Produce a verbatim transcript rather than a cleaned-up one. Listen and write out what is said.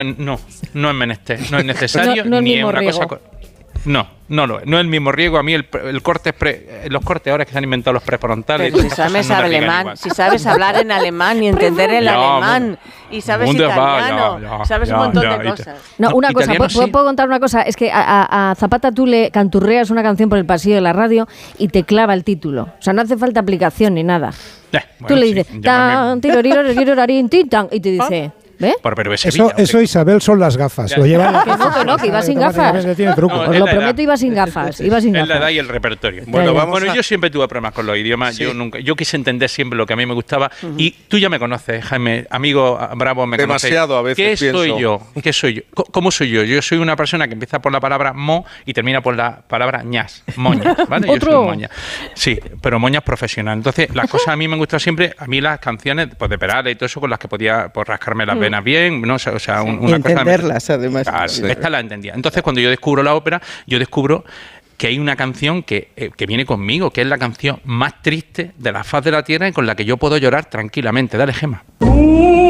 No, no es menester, no es necesario, no, no ni es una riego. cosa... No, no lo es. No es el mismo riego. A mí el, el corte pre, los cortes ahora que se han inventado los prefrontales. Pero si sabes no alemán, igual. Si sabes hablar en alemán y entender el ya, alemán, y sabes italiano, va, ya, ya, sabes ya, un montón ya, de cosas. No, una no, cosa, ¿puedo, sí. ¿puedo contar una cosa? Es que a, a Zapata tú le canturreas una canción por el pasillo de la radio y te clava el título. O sea, no hace falta aplicación ni nada. Eh, bueno, tú le dices, sí, tan, y te dice... ¿Ve? Por, pero eso, Sevilla, eso Isabel, son las gafas. Lo lleva que no, que no, que iba sin gafas. Que tiene truco. No, os lo prometo, iba sin gafas. Iba sin gafas. Es la edad y el repertorio. Bueno, vamos bueno a... yo siempre tuve problemas con los idiomas. Sí. Yo nunca, yo quise entender siempre lo que a mí me gustaba. Uh-huh. Y tú ya me conoces, Jaime, amigo Bravo, me conoces. Demasiado a veces ¿Qué pienso. soy yo? ¿Qué soy yo? ¿Cómo soy yo? Yo soy una persona que empieza por la palabra mo y termina por la palabra ñas, moña, ¿vale? Yo soy moña. Sí, pero moñas profesional. Entonces, las cosas a mí me han gustado siempre, a mí las canciones pues, de Perales y todo eso con las que podía pues, rascarme las venas bien, no sé. O sea, un, una y entenderlas, cosa, además. Claro, sí. Esta la entendía. Entonces, cuando yo descubro la ópera, yo descubro que hay una canción que, eh, que viene conmigo, que es la canción más triste de la faz de la tierra y con la que yo puedo llorar tranquilamente. Dale, Gemma.